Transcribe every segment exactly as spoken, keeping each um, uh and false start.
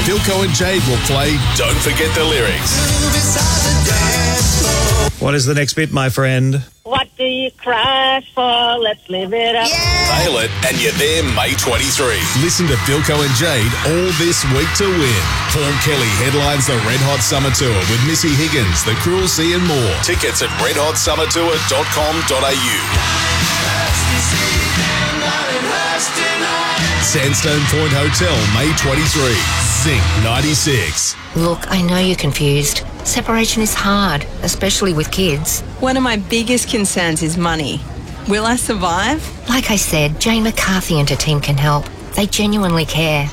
Philco and Jade will play Don't Forget the Lyrics. What is the next bit, my friend? What do you cry for? Let's live it up. Yeah. Nail it, and you're there May twenty-third. Listen to Philco and Jade all this week to win. Paul Kelly headlines the Red Hot Summer Tour with Missy Higgins, The Cruel Sea and more. Tickets at red hot summer tour dot com dot a u. Sandstone Point Hotel, May twenty-third. Zinc ninety-six. Look, I know you're confused. Separation is hard, especially with kids. One of my biggest concerns is money. Will I survive? Like I said, Jane McCarthy and her team can help. They genuinely care.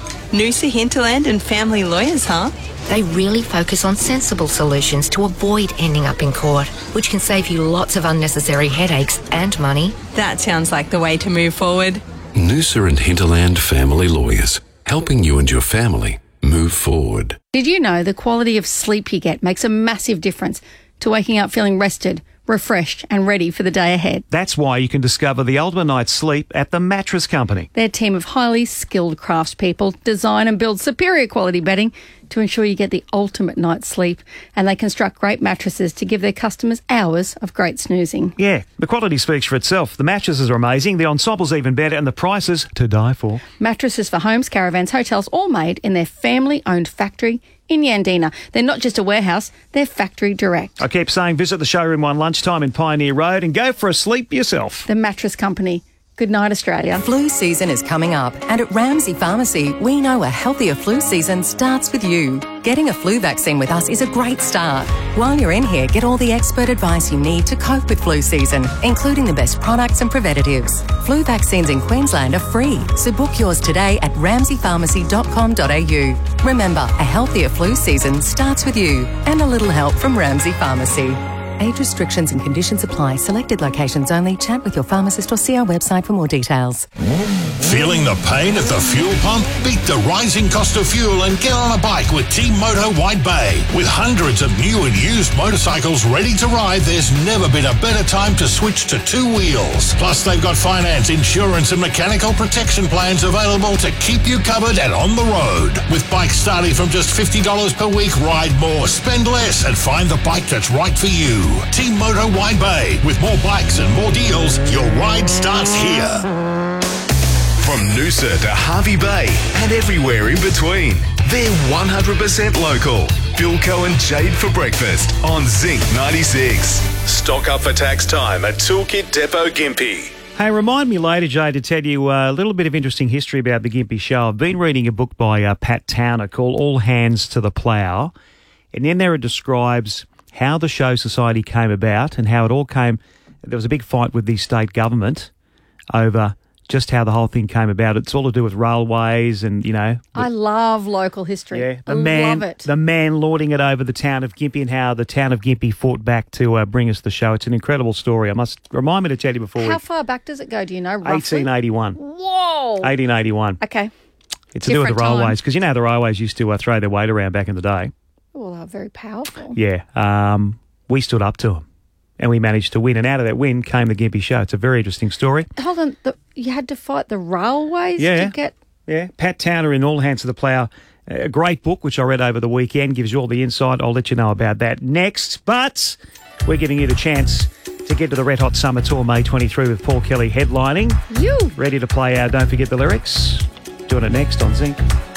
Noosa Hinterland and family lawyers, huh? They really focus on sensible solutions to avoid ending up in court, which can save you lots of unnecessary headaches and money. That sounds like the way to move forward. Noosa and Hinterland Family Lawyers, helping you and your family move forward. Did you know the quality of sleep you get makes a massive difference to waking up feeling rested, refreshed and ready for the day ahead? That's why you can discover the ultimate night's sleep at the Mattress Company. Their team of highly skilled craftspeople design and build superior quality bedding to ensure you get the ultimate night's sleep, and they construct great mattresses to give their customers hours of great snoozing. Yeah, the quality speaks for itself. The mattresses are amazing, the ensemble's even better, and the prices to die for. Mattresses for homes, caravans, hotels, all made in their family-owned factory in Yandina. They're not just a warehouse, they're factory direct. I keep saying visit the showroom on lunchtime in Pioneer Road and go for a sleep yourself. The Mattress Company. Good night, Australia. Flu season is coming up, and at Ramsay Pharmacy, we know a healthier flu season starts with you. Getting a flu vaccine with us is a great start. While you're in here, get all the expert advice you need to cope with flu season, including the best products and preventatives. Flu vaccines in Queensland are free, so book yours today at ramsay pharmacy dot com dot a u. Remember, a healthier flu season starts with you, and a little help from Ramsay Pharmacy. Age restrictions and conditions apply. Selected locations only. Chat with your pharmacist or see our website for more details. Feeling the pain at the fuel pump? Beat the rising cost of fuel and get on a bike with Team Moto White Bay. With hundreds of new and used motorcycles ready to ride, there's never been a better time to switch to two wheels. Plus, they've got finance, insurance and mechanical protection plans available to keep you covered and on the road. With bikes starting from just fifty dollars per week, ride more, spend less and find the bike that's right for you. Team Moto White Bay. With more bikes and more deals, your ride starts here. From Noosa to Harvey Bay and everywhere in between, they're one hundred percent local. Philco and Jade for breakfast on Zinc ninety-six. Stock up for tax time at Toolkit Depot Gympie. Hey, remind me later, Jay, to tell you uh, a little bit of interesting history about the Gympie Show. I've been reading a book by uh, Pat Towner called All Hands to the Plough, and in there it describes how the show society came about and how it all came. There was a big fight with the state government over just how the whole thing came about. It's all to do with railways and, you know. I love local history. Yeah, the I man, love it. the man lording it over the town of Gympie and how the town of Gympie fought back to uh, bring us the show. It's an incredible story. I must remind me to tell you before. How we, far back does it go? Do you know roughly? eighteen eighty-one. Whoa. eighteen eighty-one. Okay. It's to do with the Different railways time. because you know how the railways used to uh, throw their weight around back in the day. Well, they're very powerful. Yeah. Um, we stood up to them and we managed to win. And out of that win came the Gympie Show. It's a very interesting story. Hold on. The, you had to fight the railways Yeah. to get... Yeah. Pat Towner in All Hands to the Plough. A great book, which I read over the weekend, gives you all the insight. I'll let you know about that next. But we're giving you the chance to get to the Red Hot Summer Tour May twenty-third with Paul Kelly headlining. You. Ready to play our Don't Forget the Lyrics? Doing it next on Zinc.